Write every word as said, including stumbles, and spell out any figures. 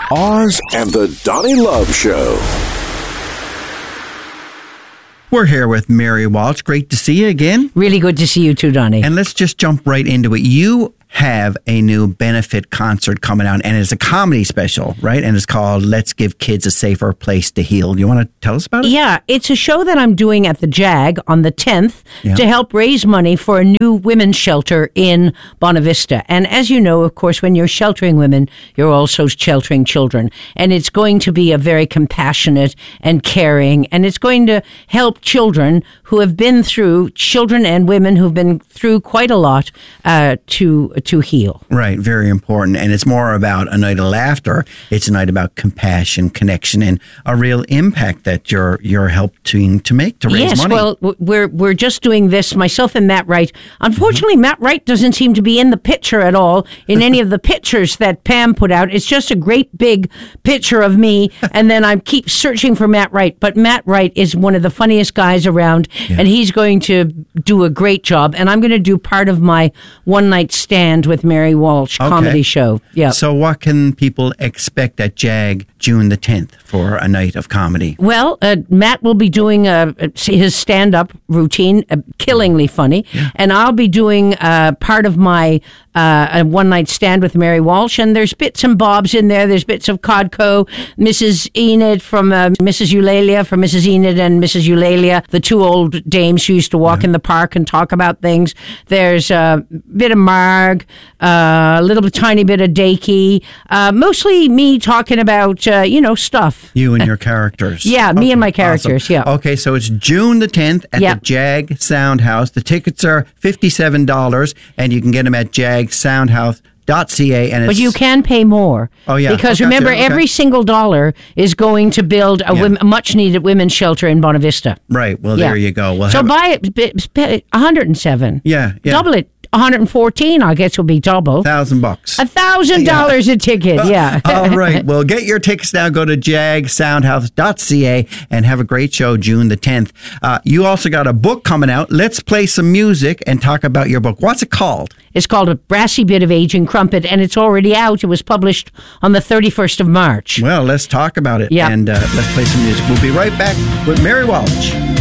Oz and the Donnie Love Show. We're here with Mary Walsh. Great to see you again. Really good to see you too, Donnie. And let's just jump right into it. You have a new benefit concert coming out, and it's a comedy special, right? And it's called Let's Give Kids a Safer Place to Heal. You want to tell us about it? Yeah, it's a show that I'm doing at the JAG on the tenth Yeah. to help raise money for a new women's shelter in Bonavista. And as you know, of course, when you're sheltering women, you're also sheltering children. And it's going to be a very compassionate and caring, and it's going to help children who have been through, children and women who've been through quite a lot uh, to to heal. Right, very important. And it's more about a night of laughter. It's a night about compassion, connection, and a real impact that you're you're helping to make to raise yes, money. well, w- we're we're just doing this, myself and Matt Wright. Unfortunately, Mm-hmm. Matt Wright doesn't seem to be in the picture at all in any of the pictures that Pam put out. It's just a great big picture of me, and then I keep searching for Matt Wright. But Matt Wright is one of the funniest guys around, Yeah. and he's going to do a great job. And I'm going to do part of my one night stand with Mary Walsh Okay. comedy show. Yeah. So what can people expect at JAG June the tenth for a night of comedy? Well, uh, Matt will be doing uh, his stand-up routine, uh, killingly funny, and I'll be doing uh, part of my uh, a one-night stand with Mary Walsh, and there's bits and bobs in there. There's bits of Codco, Missus Enid from uh, Missus Eulalia, from Missus Enid and Missus Eulalia, the two old dames who used to walk in the park and talk about things. There's a bit of Marg, uh, a little bit, tiny bit of Dakey, uh, mostly me talking about, uh, you know, stuff. You and your characters. Yeah, me Okay, and my characters, awesome. yeah. Okay, so it's June the tenth at Yeah. the JAG Soundhouse. The tickets are fifty-seven dollars, and you can get them at jag soundhouse dot c a. And it's, But you can pay more. Oh, yeah. Because Okay, remember, okay. every single dollar is going to build a, Yeah. wom- a much-needed women's shelter in Bonavista. Right, well, Yeah. there you go. We'll so have, buy it, b- b- one hundred seven. Yeah, yeah. Double it. one hundred fourteen, I guess, will be double. thousand bucks. A thousand dollars a ticket, yeah. All right. Well, get your tickets now. Go to jag soundhouse dot c a and have a great show June the tenth. Uh, you also got a book coming out. Let's play some music and talk about your book. What's it called? It's called A Brassy Bit of Aging Crumpet, and it's already out. It was published on the thirty-first of March. Well, let's talk about it. Yeah. And uh, let's play some music. We'll be right back with Mary Walsh.